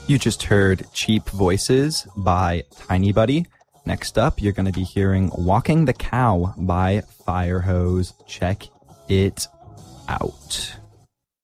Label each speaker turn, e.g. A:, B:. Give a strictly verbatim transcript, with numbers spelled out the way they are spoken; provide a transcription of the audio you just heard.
A: You just heard Cheap Voices by Tiny Buddy. Next up, you're going to be hearing Walking the Cow by Firehose. Check it out.